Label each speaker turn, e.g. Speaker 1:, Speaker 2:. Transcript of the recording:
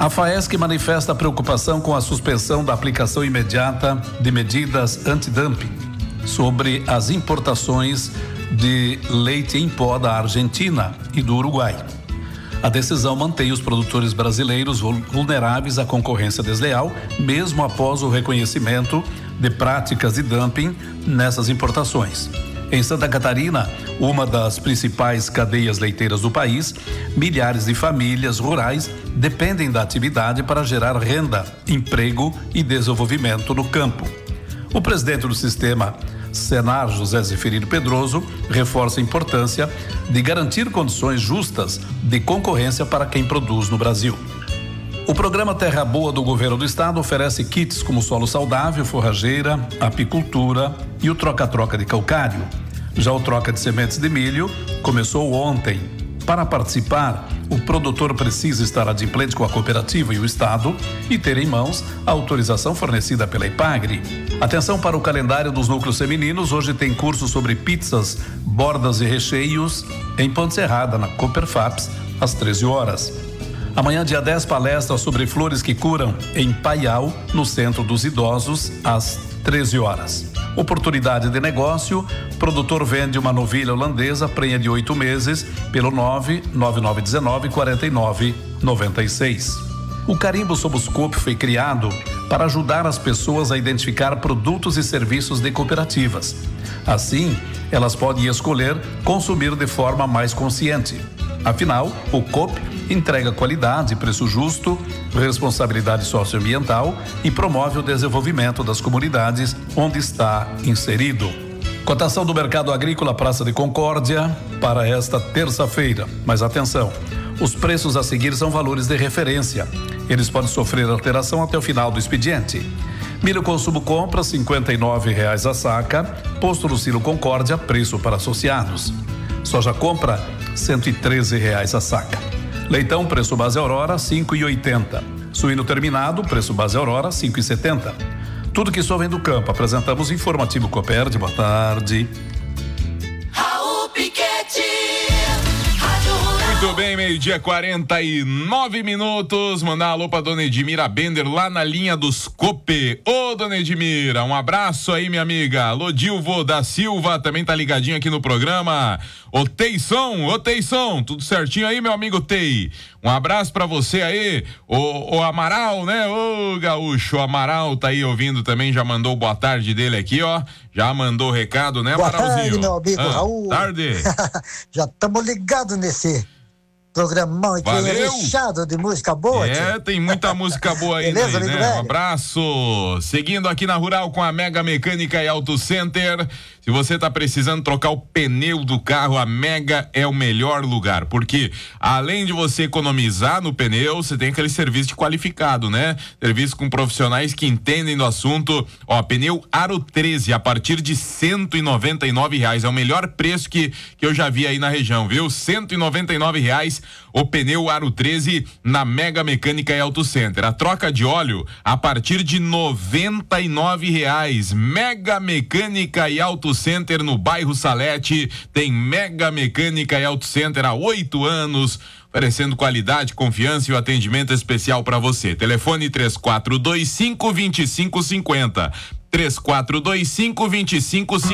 Speaker 1: A FAESC manifesta preocupação com a suspensão da aplicação imediata de medidas antidumping sobre as importações de leite em pó da Argentina e do Uruguai. A decisão mantém os produtores brasileiros vulneráveis à concorrência desleal, mesmo após o reconhecimento de práticas de dumping nessas importações. Em Santa Catarina, uma das principais cadeias leiteiras do país, milhares de famílias rurais dependem da atividade para gerar renda, emprego e desenvolvimento no campo. O presidente do sistema, Senar José Zeferino Pedroso, reforça a importância de garantir condições justas de concorrência para quem produz no Brasil. O programa Terra Boa do Governo do Estado oferece kits como solo saudável, forrageira, apicultura e o troca-troca de calcário. Já o troca de sementes de milho começou ontem. Para participar, o produtor precisa estar adimplente com a cooperativa e o Estado e ter em mãos a autorização fornecida pela Ipagre. Atenção para o calendário dos núcleos femininos. Hoje tem curso sobre pizzas, bordas e recheios em Ponte Serrada, na Cooperfaps, às 13 horas. Amanhã, dia 10, palestra sobre flores que curam em Paial, no Centro dos Idosos, às 13 horas. Oportunidade de negócio: produtor vende uma novilha holandesa prenha de 8 meses pelo 99919-4996. O carimbo Soboscope foi criado para ajudar as pessoas a identificar produtos e serviços de cooperativas. Assim, elas podem escolher consumir de forma mais consciente. Afinal, o COP entrega qualidade, preço justo, responsabilidade socioambiental e promove o desenvolvimento das comunidades onde está inserido. Cotação do mercado agrícola Praça de Concórdia para esta terça-feira. Mas atenção, os preços a seguir são valores de referência. Eles podem sofrer alteração até o final do expediente. Milho consumo compra R$59 a saca, posto no Silo Concórdia, preço para associados. Soja compra R$113 a saca. Leitão, preço base Aurora, R$5,80. Suíno terminado, preço base Aurora, R$5,70. Tudo que só vem do campo. Apresentamos informativo Copérdia. Boa tarde.
Speaker 2: Raul Piquete, Rádio Rural.
Speaker 3: Muito bem, meio-dia 49 minutos. Mandar um alô pra dona Edmira Bender lá na linha dos Cope. Ô, dona Edmira, um abraço aí, minha amiga. Alô, Dilvo da Silva, também tá ligadinho aqui no programa. Ô, Teisson, tudo certinho aí, meu amigo Tei? Um abraço pra você aí, o Amaral, né? Ô, gaúcho, o Amaral tá aí ouvindo também, já mandou boa tarde dele aqui, ó. Já mandou o recado, né, Amaralzinho?
Speaker 4: Boa tarde, meu amigo Raul.
Speaker 3: Tarde.
Speaker 4: Já estamos ligados nesse programão aqui, recheado de música boa.
Speaker 3: Tem muita música boa aí,
Speaker 4: beleza,
Speaker 3: né?
Speaker 4: velho?
Speaker 3: Um abraço. Seguindo aqui na Rural com a Mega Mecânica e Auto Center. Se você tá precisando trocar o pneu do carro, a Mega é o melhor lugar, porque além de você economizar no pneu, você tem aquele serviço qualificado, né? Serviço com profissionais que entendem do assunto. Ó, pneu Aro 13 a partir de R$199, é o melhor preço que eu já vi aí na região, viu? R$199 o pneu Aro 13 na Mega Mecânica e Auto Center. A troca de óleo a partir de R$99. Mega Mecânica e Auto Center no bairro Salete. Tem Mega Mecânica e Auto Center há 8 anos, oferecendo qualidade, confiança e o atendimento especial para você. Telefone 3425-2550. 3425-2550.